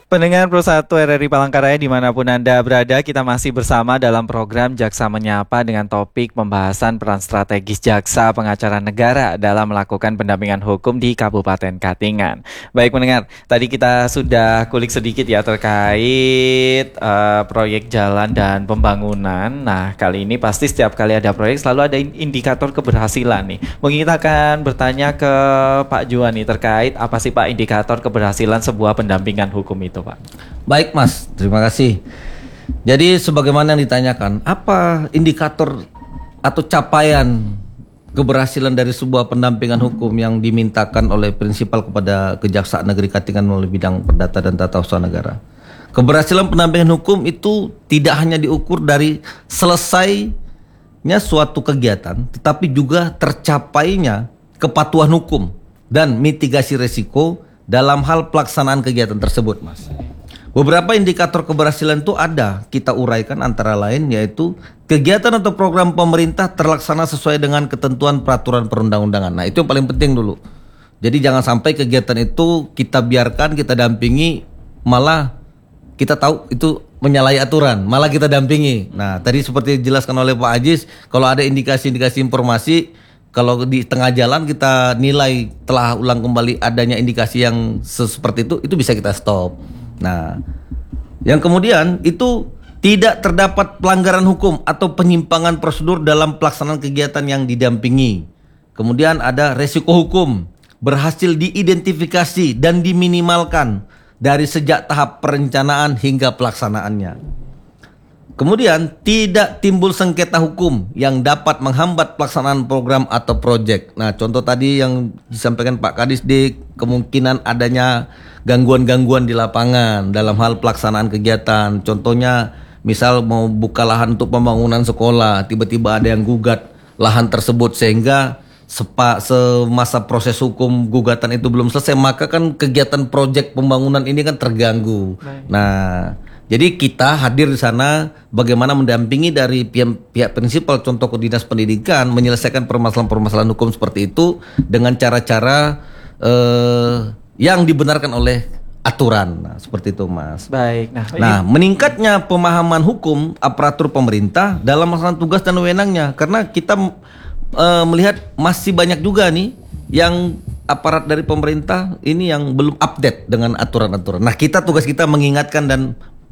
Pendengar Pro 1 RRI Palangkaraya dimanapun Anda berada, kita masih bersama dalam program Jaksa Menyapa dengan topik pembahasan peran strategis jaksa pengacara negara dalam melakukan pendampingan hukum di Kabupaten Katingan. Baik pendengar, tadi kita sudah kulik sedikit ya terkait proyek jalan dan pembangunan. Nah, kali ini pasti setiap kali ada proyek selalu ada indikator keberhasilan nih. Mungkin kita akan bertanya ke Pak Juan nih terkait apa sih Pak indikator keberhasilan sebuah pendampingan hukum itu? Pak. Baik Mas, terima kasih. Jadi sebagaimana yang ditanyakan, apa indikator atau capaian keberhasilan dari sebuah pendampingan hukum yang dimintakan oleh prinsipal kepada Kejaksaan Negeri Katingan melalui bidang perdata dan tata usaha negara? Keberhasilan pendampingan hukum itu tidak hanya diukur dari selesainya suatu kegiatan, tetapi juga tercapainya kepatuhan hukum dan mitigasi risiko dalam hal pelaksanaan kegiatan tersebut, Mas. Beberapa indikator keberhasilan itu ada, kita uraikan antara lain yaitu kegiatan atau program pemerintah terlaksana sesuai dengan ketentuan peraturan perundang-undangan. Nah, itu yang paling penting dulu. Jadi jangan sampai kegiatan itu kita biarkan, kita dampingi, malah kita tahu itu menyalahi aturan, malah kita dampingi. Nah, tadi seperti dijelaskan oleh Pak Ajis, kalau ada indikasi-indikasi informasi, kalau di tengah jalan kita nilai telah ulang kembali adanya indikasi yang seperti itu bisa kita stop. Nah, yang kemudian itu tidak terdapat pelanggaran hukum atau penyimpangan prosedur dalam pelaksanaan kegiatan yang didampingi. Kemudian ada resiko hukum berhasil diidentifikasi dan diminimalkan dari sejak tahap perencanaan hingga pelaksanaannya. Kemudian tidak timbul sengketa hukum yang dapat menghambat pelaksanaan program atau proyek. Nah, contoh tadi yang disampaikan Pak Kadis di kemungkinan adanya gangguan-gangguan di lapangan dalam hal pelaksanaan kegiatan. Contohnya misal mau buka lahan untuk pembangunan sekolah, tiba-tiba ada yang gugat lahan tersebut sehingga semasa proses hukum gugatan itu belum selesai, maka kan kegiatan proyek pembangunan ini kan terganggu. Nah, jadi kita hadir di sana bagaimana mendampingi dari pihak prinsipal, contoh ke dinas pendidikan, menyelesaikan permasalahan-permasalahan hukum seperti itu dengan cara-cara yang dibenarkan oleh aturan. Nah, seperti itu, Mas. Baik. Nah, meningkatnya pemahaman hukum aparatur pemerintah dalam melaksanakan tugas dan wewenangnya, karena kita melihat masih banyak juga nih yang aparat dari pemerintah ini yang belum update dengan aturan-aturan. Nah, tugas kita mengingatkan dan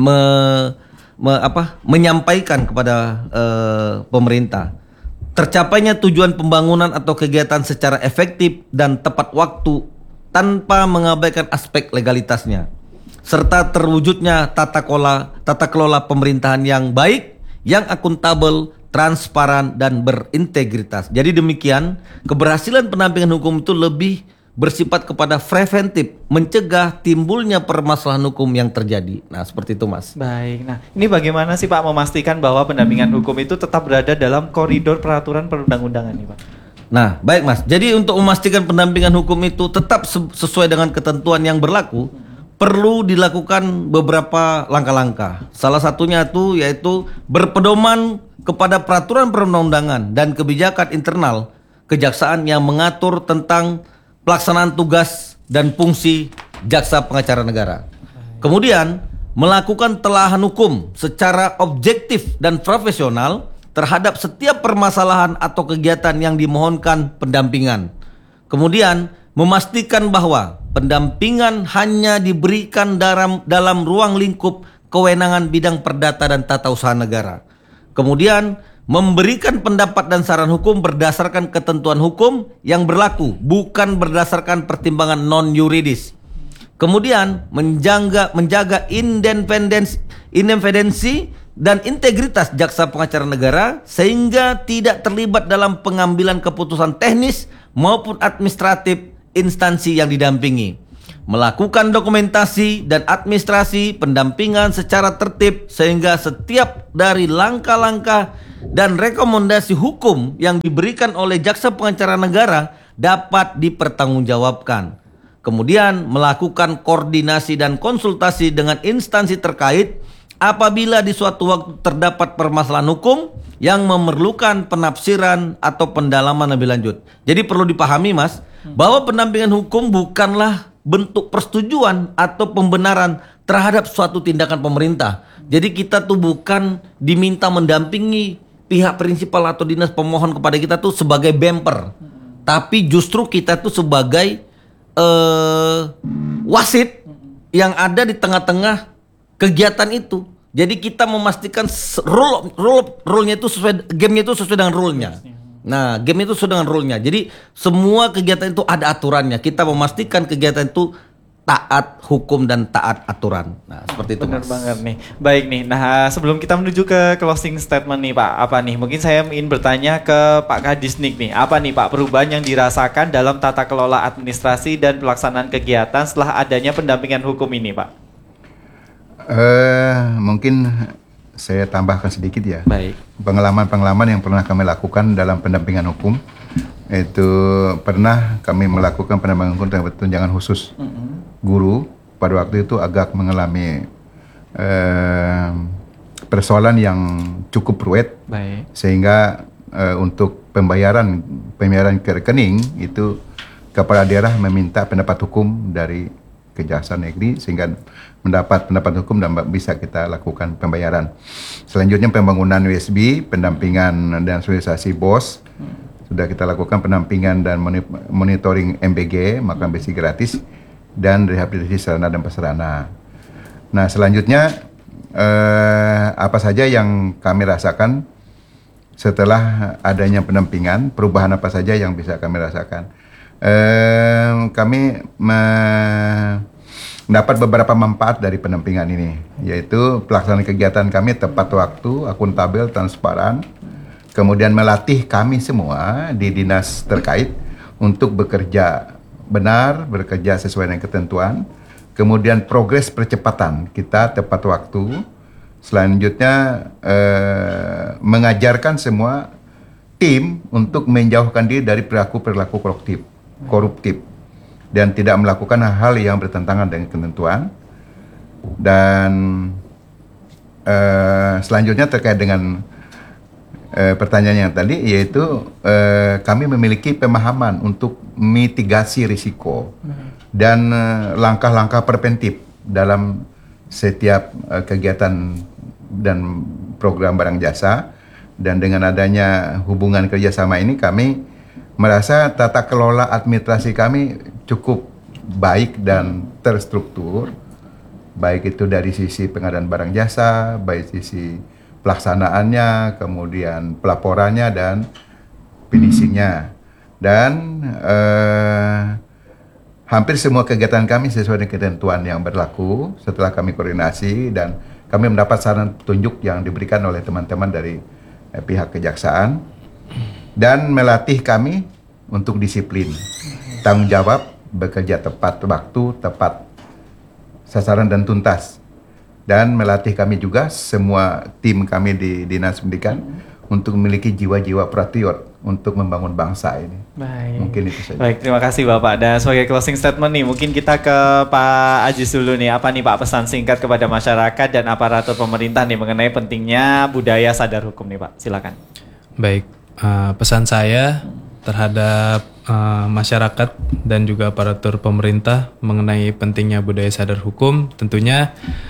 menyampaikan kepada pemerintah tercapainya tujuan pembangunan atau kegiatan secara efektif dan tepat waktu tanpa mengabaikan aspek legalitasnya, serta terwujudnya tata kelola pemerintahan yang baik, yang akuntabel, transparan dan berintegritas. Jadi demikian, keberhasilan pendampingan hukum itu lebih bersifat kepada preventif, mencegah timbulnya permasalahan hukum yang terjadi. Nah, seperti itu, Mas. Baik. Nah, ini bagaimana sih Pak memastikan bahwa pendampingan hukum itu tetap berada dalam koridor peraturan perundang-undangan nih, Pak? Nah, baik, Mas. Jadi untuk memastikan pendampingan hukum itu tetap sesuai dengan ketentuan yang berlaku, perlu dilakukan beberapa langkah-langkah. Salah satunya itu yaitu berpedoman kepada peraturan perundang-undangan dan kebijakan internal kejaksaan yang mengatur tentang pelaksanaan tugas dan fungsi jaksa pengacara negara. Kemudian melakukan telahan hukum secara objektif dan profesional terhadap setiap permasalahan atau kegiatan yang dimohonkan pendampingan. Kemudian memastikan bahwa pendampingan hanya diberikan dalam ruang lingkup kewenangan bidang perdata dan tata usaha negara. Kemudian memberikan pendapat dan saran hukum berdasarkan ketentuan hukum yang berlaku, bukan berdasarkan pertimbangan non-yuridis. Kemudian menjaga independensi dan integritas jaksa pengacara negara sehingga tidak terlibat dalam pengambilan keputusan teknis maupun administratif instansi yang didampingi. Melakukan dokumentasi dan administrasi pendampingan secara tertib sehingga setiap dari langkah-langkah dan rekomendasi hukum yang diberikan oleh jaksa pengacara negara dapat dipertanggungjawabkan. Kemudian melakukan koordinasi dan konsultasi dengan instansi terkait apabila di suatu waktu terdapat permasalahan hukum yang memerlukan penafsiran atau pendalaman lebih lanjut. Jadi perlu dipahami, Mas, bahwa pendampingan hukum bukanlah bentuk persetujuan atau pembenaran terhadap suatu tindakan pemerintah. Jadi kita tuh bukan diminta mendampingi pihak prinsipal atau dinas pemohon kepada kita tuh sebagai bemper, tapi justru kita tuh sebagai wasit yang ada di tengah-tengah kegiatan itu. Jadi kita memastikan rule-nya itu sesuai, gamenya itu sesuai dengan rule-nya. Nah, game itu sesuai dengan rule-nya. Jadi semua kegiatan itu ada aturannya. Kita memastikan kegiatan itu taat hukum dan taat aturan. Nah, seperti itu. Benar banget nih. Baik nih. Nah, sebelum kita menuju ke closing statement nih Pak, apa nih? Mungkin saya ingin bertanya ke Pak Kadisnik nih. Apa nih Pak perubahan yang dirasakan dalam tata kelola administrasi dan pelaksanaan kegiatan setelah adanya pendampingan hukum ini Pak? Mungkin saya tambahkan sedikit ya. Baik. Pengalaman-pengalaman yang pernah kami lakukan dalam pendampingan hukum, itu pernah kami melakukan pendampingan hukum dengan tunjangan khusus guru. Pada waktu itu agak mengalami persoalan yang cukup ruwet. Baik. Sehingga untuk pembayaran ke rekening itu kepala daerah meminta pendapat hukum dari Kejaksaan Negeri sehingga mendapat pendapat hukum dan bisa kita lakukan pembayaran. Selanjutnya pembangunan USB, pendampingan dan sosialisasi BOS. Sudah kita lakukan pendampingan dan monitoring MBG, makan besi gratis, dan rehabilitasi sarana dan prasarana. Nah, selanjutnya apa saja yang kami rasakan setelah adanya pendampingan, perubahan apa saja yang bisa kami rasakan. Kami mendapat beberapa manfaat dari pendampingan ini, yaitu pelaksanaan kegiatan kami tepat waktu, akuntabel, transparan, kemudian melatih kami semua di dinas terkait untuk bekerja benar, bekerja sesuai dengan ketentuan, kemudian progres percepatan kita tepat waktu, selanjutnya mengajarkan semua tim untuk menjauhkan diri dari perilaku-perilaku koruptif dan tidak melakukan hal-hal yang bertentangan dengan ketentuan. Dan selanjutnya terkait dengan pertanyaan yang tadi, yaitu kami memiliki pemahaman untuk mitigasi risiko dan langkah-langkah preventif dalam setiap kegiatan dan program barang jasa. Dan dengan adanya hubungan kerjasama ini, kami merasa tata kelola administrasi kami cukup baik dan terstruktur, baik itu dari sisi pengadaan barang jasa, baik sisi pelaksanaannya, kemudian pelaporannya dan finishingnya. Dan hampir semua kegiatan kami sesuai dengan ketentuan yang berlaku setelah kami koordinasi, dan kami mendapat saran petunjuk yang diberikan oleh teman-teman dari pihak kejaksaan, dan melatih kami untuk disiplin, tanggung jawab, bekerja tepat waktu, tepat sasaran dan tuntas. Dan melatih kami juga semua tim kami di Dinas Pendidikan untuk memiliki jiwa-jiwa patriot untuk membangun bangsa ini. Baik. Mungkin itu saja. Baik, terima kasih Bapak. Dan sebagai closing statement nih, mungkin kita ke Pak Ajis dulu nih. Apa nih Pak pesan singkat kepada masyarakat dan aparatur pemerintah nih mengenai pentingnya budaya sadar hukum nih Pak? Silakan. Baik, pesan saya terhadap masyarakat dan juga aparatur pemerintah mengenai pentingnya budaya sadar hukum, tentunya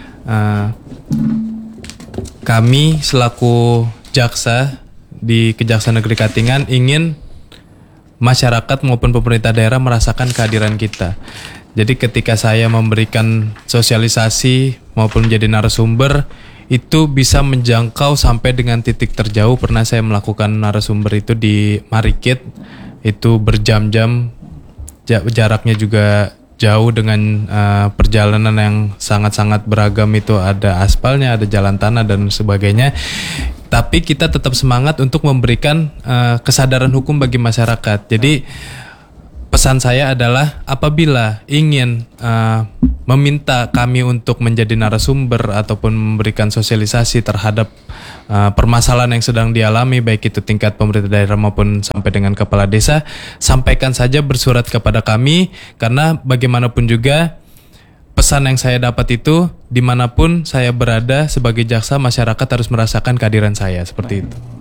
kami selaku jaksa di Kejaksaan Negeri Katingan ingin masyarakat maupun pemerintah daerah merasakan kehadiran kita. Jadi ketika saya memberikan sosialisasi maupun menjadi narasumber, itu bisa menjangkau sampai dengan titik terjauh. Pernah saya melakukan narasumber itu di Marikit, itu berjam-jam, jaraknya juga jauh dengan perjalanan yang sangat-sangat beragam, itu ada aspalnya, ada jalan tanah dan sebagainya. Tapi kita tetap semangat untuk memberikan kesadaran hukum bagi masyarakat. Jadi pesan saya adalah apabila ingin meminta kami untuk menjadi narasumber ataupun memberikan sosialisasi terhadap permasalahan yang sedang dialami, baik itu tingkat pemerintah daerah maupun sampai dengan kepala desa, sampaikan saja bersurat kepada kami, karena bagaimanapun juga pesan yang saya dapat itu dimanapun saya berada sebagai jaksa, masyarakat harus merasakan kehadiran saya, seperti itu.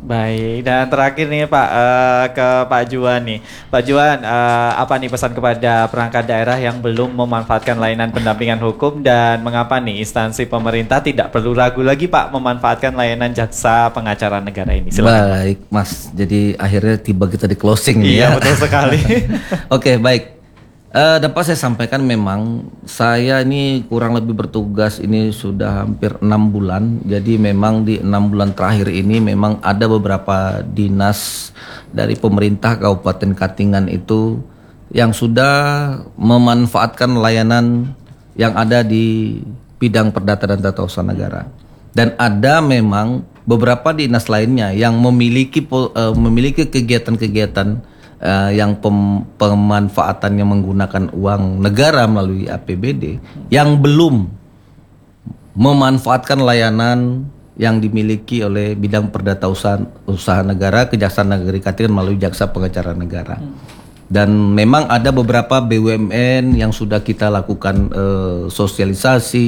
Baik, dan terakhir nih Pak, ke Pak Juan nih. Pak Juan, apa nih pesan kepada perangkat daerah yang belum memanfaatkan layanan pendampingan hukum, dan mengapa nih instansi pemerintah tidak perlu ragu lagi Pak memanfaatkan layanan jaksa pengacara negara ini? Silakan. Baik, Mas. Jadi akhirnya tiba kita di closing nih Iya, ya. betul sekali. Oke, baik. Dapat saya sampaikan, memang saya ini kurang lebih bertugas ini sudah hampir 6 bulan. Jadi memang di 6 bulan terakhir ini memang ada beberapa dinas dari pemerintah Kabupaten Katingan itu yang sudah memanfaatkan layanan yang ada di bidang perdata dan tata usaha negara. Dan ada memang beberapa dinas lainnya yang memiliki kegiatan-kegiatan yang pemanfaatannya menggunakan uang negara melalui APBD yang belum memanfaatkan layanan yang dimiliki oleh bidang perdata usaha negara Kejaksaan Negeri Katingan melalui Jaksa Pengacara Negara. Dan memang ada beberapa BUMN yang sudah kita lakukan sosialisasi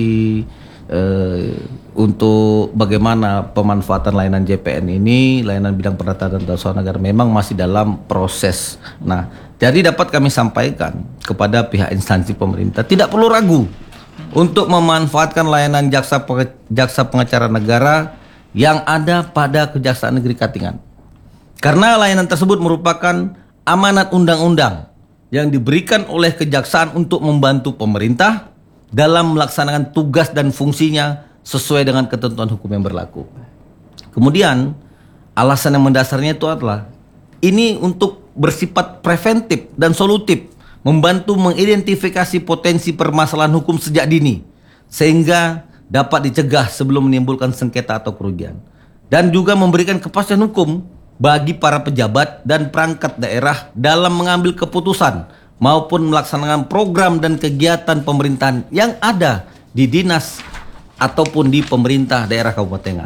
untuk bagaimana pemanfaatan layanan JPN ini, layanan bidang perdata dan tata usaha negara, memang masih dalam proses. Nah, jadi dapat kami sampaikan kepada pihak instansi pemerintah, tidak perlu ragu untuk memanfaatkan layanan jaksa pengacara negara yang ada pada Kejaksaan Negeri Katingan. Karena layanan tersebut merupakan amanat undang-undang yang diberikan oleh kejaksaan untuk membantu pemerintah dalam melaksanakan tugas dan fungsinya sesuai dengan ketentuan hukum yang berlaku. Kemudian alasan yang mendasarnya itu adalah ini untuk bersifat preventif dan solutif, membantu mengidentifikasi potensi permasalahan hukum sejak dini sehingga dapat dicegah sebelum menimbulkan sengketa atau kerugian, dan juga memberikan kepastian hukum bagi para pejabat dan perangkat daerah dalam mengambil keputusan maupun melaksanakan program dan kegiatan pemerintahan yang ada di dinas ataupun di pemerintah daerah kabupaten.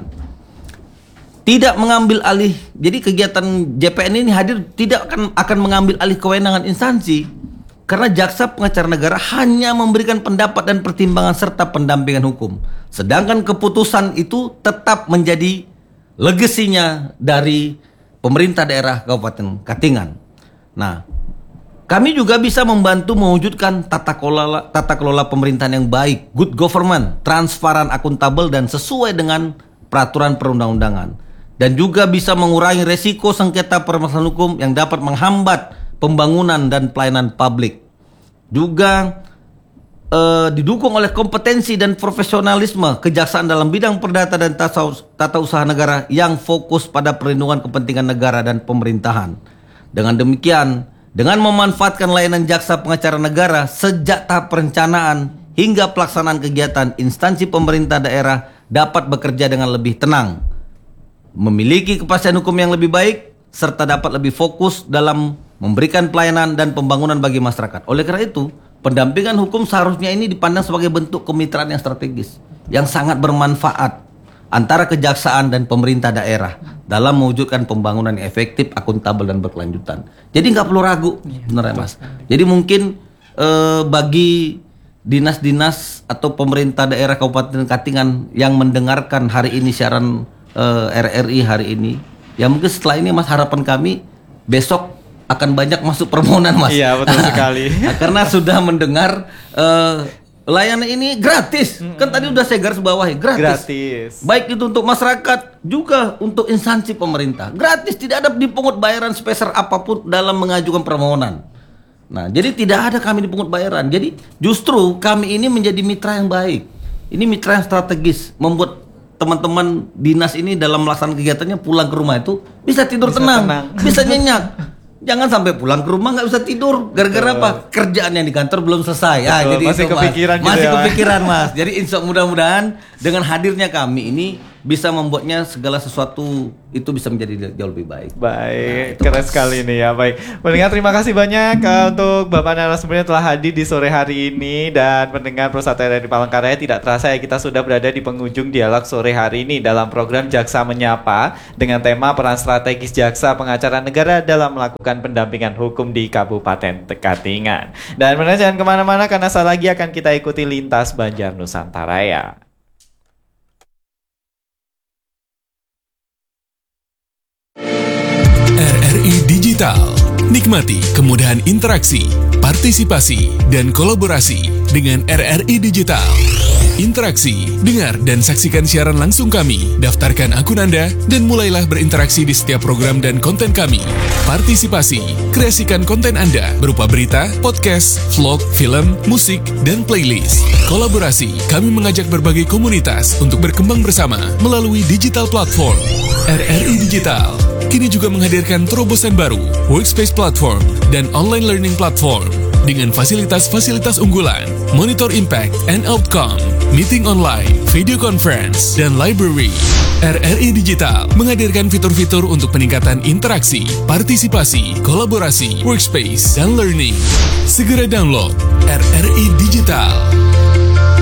Tidak mengambil alih, jadi kegiatan JPN ini hadir tidak akan mengambil alih kewenangan instansi, karena jaksa pengacara negara hanya memberikan pendapat dan pertimbangan serta pendampingan hukum. Sedangkan keputusan itu tetap menjadi legasinya dari pemerintah daerah Kabupaten Katingan. Nah, kami juga bisa membantu mewujudkan tata kelola pemerintahan yang baik, good government, transparan, akuntabel, dan sesuai dengan peraturan perundang-undangan. Dan juga bisa mengurangi resiko sengketa permasalahan hukum yang dapat menghambat pembangunan dan pelayanan publik. Juga didukung oleh kompetensi dan profesionalisme kejaksaan dalam bidang perdata dan tata usaha negara yang fokus pada perlindungan kepentingan negara dan pemerintahan. Dengan demikian, dengan memanfaatkan layanan jaksa pengacara negara sejak tahap perencanaan hingga pelaksanaan kegiatan, instansi pemerintah daerah dapat bekerja dengan lebih tenang, memiliki kepastian hukum yang lebih baik, serta dapat lebih fokus dalam memberikan pelayanan dan pembangunan bagi masyarakat. Oleh karena itu, pendampingan hukum seharusnya ini dipandang sebagai bentuk kemitraan yang strategis, yang sangat bermanfaat antara kejaksaan dan pemerintah daerah dalam mewujudkan pembangunan yang efektif, akuntabel, dan berkelanjutan. Jadi nggak perlu ragu, benar ya Mas. Jadi mungkin bagi dinas-dinas atau pemerintah daerah Kabupaten Katingan yang mendengarkan hari ini siaran RRI hari ini, ya mungkin setelah ini Mas, harapan kami besok akan banyak masuk permohonan Mas. Iya, betul sekali. Karena sudah mendengar layanan ini gratis. Kan tadi udah saya garis bawahi, gratis. Baik itu untuk masyarakat juga untuk instansi pemerintah. Gratis, tidak ada dipungut bayaran sebesar apapun dalam mengajukan permohonan. Nah, jadi tidak ada kami dipungut bayaran. Jadi justru kami ini menjadi mitra yang baik. Ini mitra yang strategis, membuat teman-teman dinas ini dalam melaksanakan kegiatannya pulang ke rumah itu bisa tidur tenang, bisa nyenyak. Jangan sampai pulang ke rumah nggak bisa tidur gara-gara apa? Kerjaan yang di kantor belum selesai. Ya, jadi masih itu, kepikiran Mas. Masih gitu ya, kepikiran Mas. Jadi insya mudah-mudahan dengan hadirnya kami ini bisa membuatnya segala sesuatu itu bisa menjadi jauh lebih baik. Baik, keren sekali nih ya. Baik, pendengar terima kasih banyak untuk Bapak narasumbernya telah hadir di sore hari ini, dan pendengar Prosata RRI Palangkaraya, tidak terasa ya kita sudah berada di penghujung dialog sore hari ini dalam program Jaksa Menyapa dengan tema peran strategis jaksa pengacara negara dalam melakukan pendampingan hukum di Kabupaten Katingan. Dan pendengar jangan kemana-mana karena saat lagi akan kita ikuti Lintas Banjar Nusantara ya. Digital. Nikmati kemudahan interaksi, partisipasi, dan kolaborasi dengan RRI Digital. Interaksi, dengar dan saksikan siaran langsung kami, daftarkan akun Anda, dan mulailah berinteraksi di setiap program dan konten kami. Partisipasi, kreasikan konten Anda berupa berita, podcast, vlog, film, musik, dan playlist. Kolaborasi, kami mengajak berbagai komunitas untuk berkembang bersama melalui digital platform. RRI Digital kini juga menghadirkan terobosan baru, workspace platform, dan online learning platform dengan fasilitas-fasilitas unggulan, monitor impact and outcome, meeting online, video conference, dan library. RRI Digital menghadirkan fitur-fitur untuk peningkatan interaksi, partisipasi, kolaborasi, workspace, dan learning. Segera download RRI Digital.